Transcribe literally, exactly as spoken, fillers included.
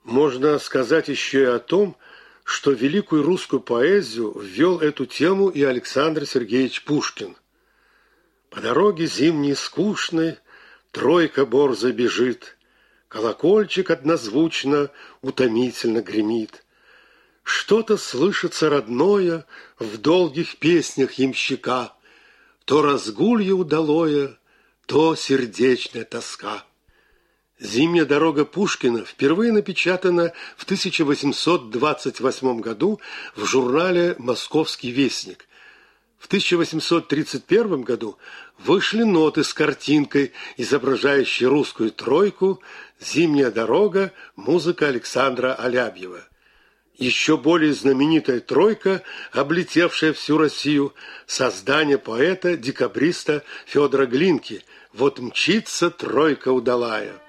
Можно сказать еще и о том, что в великую русскую поэзию ввел эту тему и Александр Сергеевич Пушкин. По дороге зимней скучной тройка борзо бежит, колокольчик однозвучно утомительно гремит. Что-то слышится родное в долгих песнях ямщика, то разгулье удалое, то сердечная тоска. «Зимняя дорога» Пушкина впервые напечатана в тысяча восемьсот двадцать восьмом году в журнале «Московский вестник». В тысяча восемьсот тридцать первом году вышли ноты с картинкой, изображающей русскую тройку «Зимняя дорога», музыка Александра Алябьева. Еще более знаменитая тройка, облетевшая всю Россию, создание поэта-декабриста Федора Глинки «Вот мчится тройка удалая».